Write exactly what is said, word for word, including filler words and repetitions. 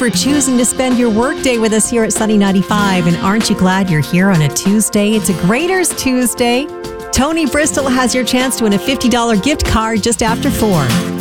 for choosing to spend your workday with us here at Sunny ninety-five. And aren't you glad you're here on a Tuesday? It's a Graders Tuesday. Tony Bristol has your chance to win a fifty dollars gift card just after four.